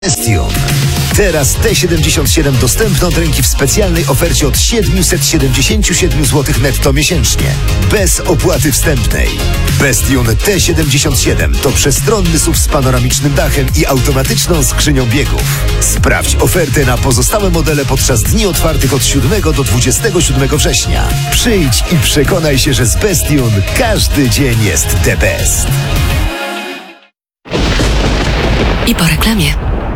Bastion. Teraz T77 dostępny od ręki w specjalnej ofercie od 777 zł netto miesięcznie. Bez opłaty wstępnej. Bastion T77 to przestronny SUV z panoramicznym dachem i automatyczną skrzynią biegów. Sprawdź ofertę na pozostałe modele podczas dni otwartych od 7 do 27 września. Przyjdź i przekonaj się, że z Bastion każdy dzień jest the best. I po reklamie.